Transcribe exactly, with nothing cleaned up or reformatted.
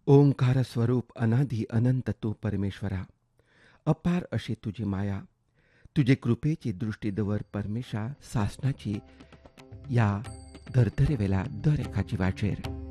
ओंकार स्वरूप अनादि अनंत तू परमेश्वरा. अपार अशी तुझी माया, तुझे कृपेची दृष्टी दवर परमेशा. सासनाची या धर्तरेवेला दर एका जिवाचेर.